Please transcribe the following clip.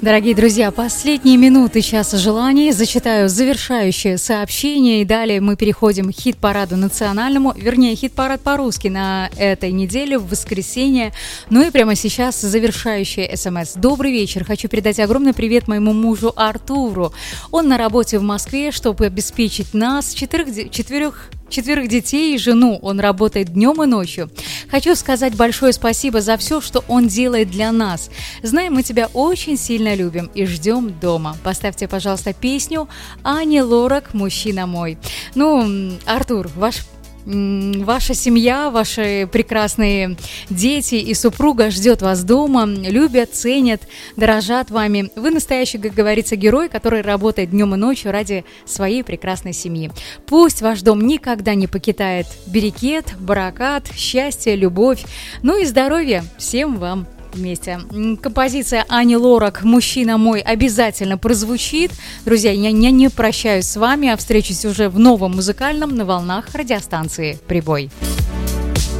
Дорогие друзья, последние минуты часа желаний. Зачитаю завершающее сообщение. И далее мы переходим к хит-параду национальному. Вернее, хит-парад по-русски на этой неделе, в воскресенье. Ну и прямо сейчас завершающее СМС. Добрый вечер. Хочу передать огромный привет моему мужу Артуру. Он на работе в Москве, чтобы обеспечить нас, четверых детей и жену. Он работает днем и ночью. Хочу сказать большое спасибо за все, что он делает для нас. Знаем, мы тебя очень сильно любим и ждем дома. Поставьте, пожалуйста, песню Ани Лорак «Мужчина мой». Ну, Артур, ваша семья, ваши прекрасные дети и супруга ждет вас дома, любят, ценят, дорожат вами. Вы настоящий, как говорится, герой, который работает днем и ночью ради своей прекрасной семьи. Пусть ваш дом никогда не покидает берекет, баракат, счастье, любовь, ну и здоровья всем вам вместе. Композиция Ани Лорак «Мужчина мой» обязательно прозвучит. Друзья, я не прощаюсь с вами, а встречусь уже в новом музыкальном на волнах радиостанции «Прибой».